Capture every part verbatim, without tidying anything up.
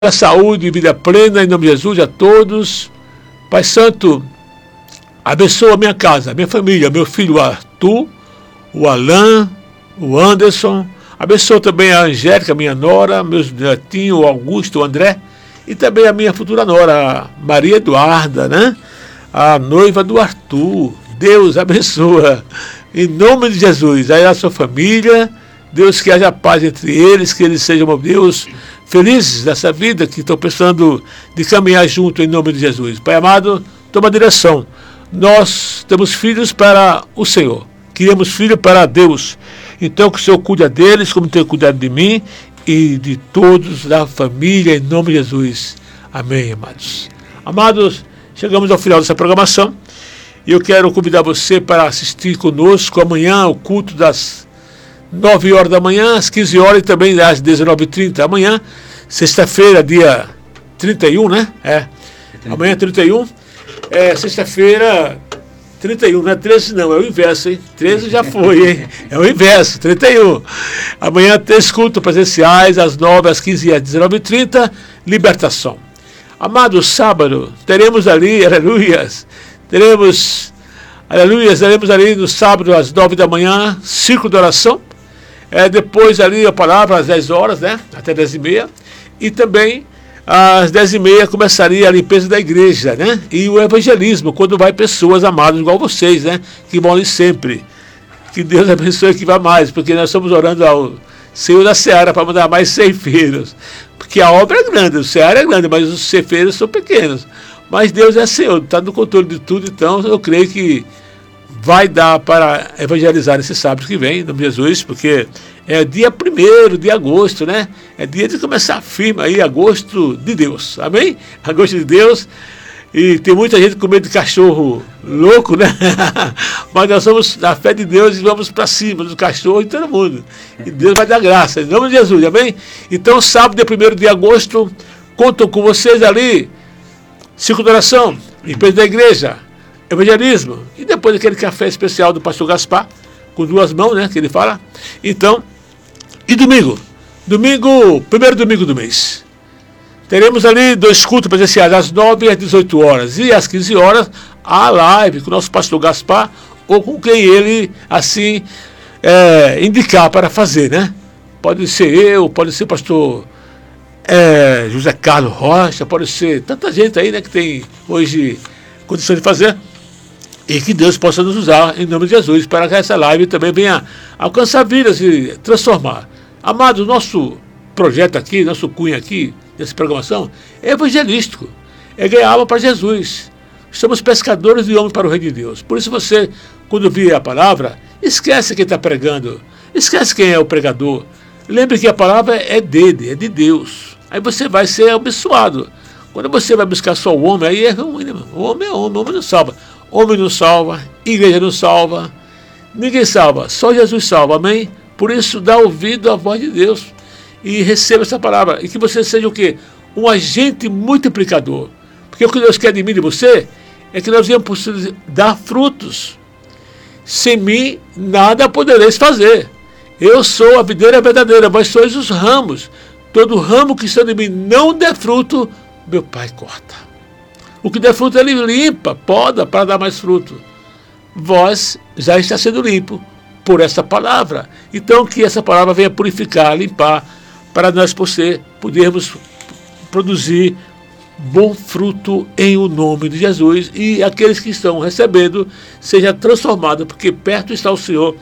saúde e vida plena, em nome de Jesus, a todos. Pai Santo, abençoa a minha casa, a minha família, meu filho Arthur, o Alan, o Anderson. Abençoa também a Angélica, minha nora, meus netinhos, o Augusto, o André, e também a minha futura nora, a Maria Eduarda, né? A noiva do Arthur. Deus abençoa, em nome de Jesus, aí a sua família. Deus, que haja paz entre eles, que eles sejam, meu Deus, felizes nessa vida, que estão pensando de caminhar junto em nome de Jesus. Pai amado, toma a direção. Nós temos filhos para o Senhor, criamos filhos para Deus. Então que o Senhor cuide deles, como tem cuidado de mim e de todos da família, em nome de Jesus. Amém, amados. Amados, chegamos ao final dessa programação e eu quero convidar você para assistir conosco amanhã o culto das nove horas da manhã, às quinze horas e também às dezenove e trinta. Amanhã, sexta-feira, dia trinta e um, né? É. Amanhã, trinta e um. É, sexta-feira, trinta e um, não é treze não, é o inverso, hein? treze já foi, hein? É o inverso, trinta e um. Amanhã, três cultos presenciais, às nove, às quinze e às dezenove e trinta, libertação. Amado, sábado, teremos ali, aleluias, teremos, aleluias, teremos ali no sábado, às nove da manhã, círculo de oração. É, depois ali a palavra às dez horas, né? Até dez e meia. E também às dez e meia começaria a limpeza da igreja, né? E o evangelismo, quando vai pessoas amadas igual vocês, né? Que morrem sempre. Que Deus abençoe que vá mais, porque nós estamos orando ao Senhor da Seara para mandar mais ceifeiros. Porque a obra é grande, o Seara é grande, mas os ceifeiros são pequenos. Mas Deus é Senhor, está no controle de tudo, então eu creio que vai dar para evangelizar esse sábado que vem, em nome de Jesus, porque é dia primeiro de agosto, né? É dia de começar firme aí, agosto de Deus, amém? Agosto de Deus, e tem muita gente com medo de cachorro louco, né? Mas nós somos da fé de Deus e vamos para cima do cachorro e todo mundo. E Deus vai dar graça, em nome de Jesus, amém? Então, sábado, dia primeiro de agosto, contam com vocês ali, círculo de oração, limpeza da igreja, evangelismo, e depois aquele café especial do pastor Gaspar, com duas mãos, né, que ele fala. Então, e domingo, domingo, primeiro domingo do mês, teremos ali dois cultos presenciais, às nove e às dezoito horas, e às quinze horas, a live com o nosso pastor Gaspar, ou com quem ele, assim, é, indicar para fazer, né? Pode ser eu, pode ser o pastor é, José Carlos Rocha, pode ser tanta gente aí, né, que tem hoje condições de fazer. E que Deus possa nos usar, em nome de Jesus, para que essa live também venha alcançar vidas e transformar. Amados, nosso projeto aqui, nosso cunho aqui, dessa programação, é evangelístico. É ganhar alma para Jesus. Somos pescadores de homens para o reino de Deus. Por isso você, quando vir a palavra, esquece quem está pregando. Esquece quem é o pregador. Lembre que a palavra é dele, é de Deus. Aí você vai ser abençoado. Quando você vai buscar só o homem, aí é ruim, né? O homem é homem, o homem não salva. Homem não salva, igreja não salva, ninguém salva, só Jesus salva, amém? Por isso, dá ouvido à voz de Deus e receba essa palavra. E que você seja o quê? Um agente multiplicador. Porque o que Deus quer de mim e de você é que nós venhamos dar frutos. Sem mim, nada podereis fazer. Eu sou a videira verdadeira, mas sois os ramos. Todo ramo que está de mim não der fruto, meu Pai corta. O que der fruto ele limpa, poda para dar mais fruto. Vós já está sendo limpo por essa palavra. Então que essa palavra venha purificar, limpar, para nós podermos produzir bom fruto em o nome de Jesus. E aqueles que estão recebendo seja transformado, porque perto está o Senhor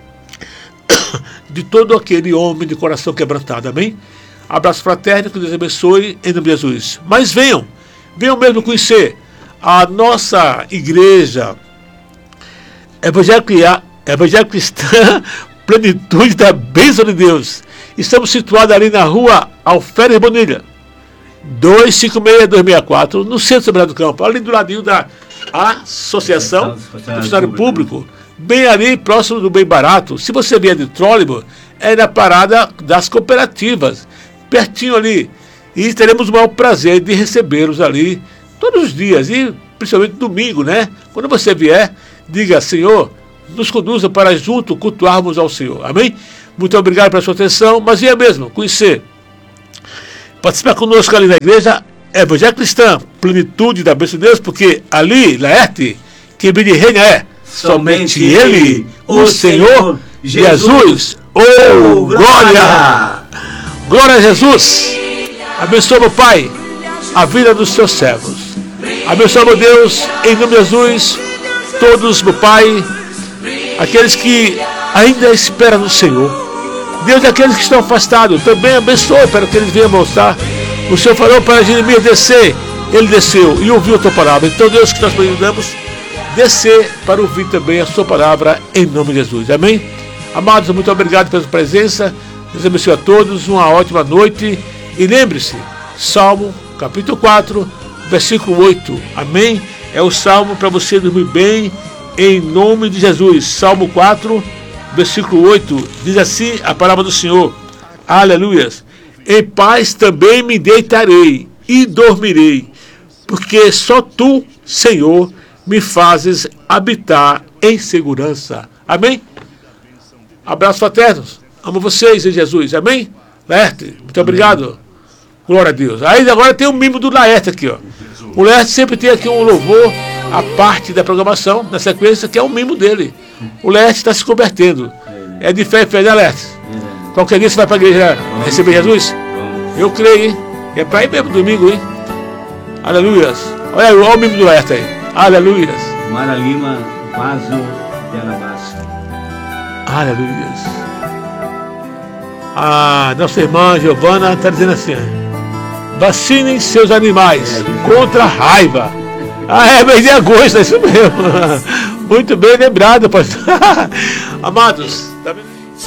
de todo aquele homem de coração quebrantado. Amém? Abraço fraterno, que Deus abençoe em nome de Jesus. Mas venham. Venham mesmo conhecer a nossa igreja evangélica, evangélica cristã, plenitude da bênção de Deus. Estamos situados ali na rua Alferes Bonilha, dois cinco seis, dois seis quatro, no centro de São Bernardo do Campo, ali do ladinho da Associação do Funcionário Público, bem ali próximo do Bem Barato. Se você vier de trólebus, é na parada das cooperativas, pertinho ali. E teremos o maior prazer de recebê-los ali todos os dias, e principalmente domingo, né? Quando você vier, diga: Senhor, nos conduza para junto cultuarmos ao Senhor. Amém? Muito obrigado pela sua atenção, mas venha mesmo conhecer participar conosco ali na igreja Evangelho Cristã, Plenitude da Bênção de Deus, porque ali, Laerte, quem vive e reina é somente Ele, o Senhor Jesus. Oh, glória! Glória a Jesus! Abençoa, meu Pai, a vida dos seus servos. Abençoa, meu Deus, em nome de Jesus, todos, meu Pai, aqueles que ainda esperam no Senhor. Deus, aqueles que estão afastados, também abençoa para que eles venham mostrar. O Senhor falou para Jeremias descer, ele desceu e ouviu a tua palavra. Então, Deus, que nós precisamos descer para ouvir também a sua palavra em nome de Jesus. Amém? Amados, muito obrigado pela sua presença. Deus abençoe a todos, uma ótima noite. E lembre-se, Salmo capítulo quatro, versículo oito. Amém? É o salmo para você dormir bem em nome de Jesus. Salmo quatro, versículo oito. Diz assim a palavra do Senhor. Aleluias. Em paz também me deitarei e dormirei, porque só tu, Senhor, me fazes habitar em segurança. Amém? Abraços fraternos. Amo vocês em Jesus. Amém? Laerte, muito obrigado. Glória a Deus. Aí agora tem um mimo do Laerte aqui, ó. O Laerte sempre tem aqui um louvor à parte da programação, na sequência, que é o mimo dele. O Laerte está se convertendo. É de fé e fé, né, Laerte? Qualquer dia você vai para a igreja receber Jesus? Eu creio, hein? É para ir mesmo domingo, hein? Aleluias. Olha, olha o mimo do Laerte aí. Aleluias. Mara Lima, vaso de alabastro. Aleluias. A nossa irmã Giovana está dizendo assim: vacinem seus animais contra a raiva. Ah, é mês de agosto, é isso mesmo. Muito bem lembrado, pastor. Amados,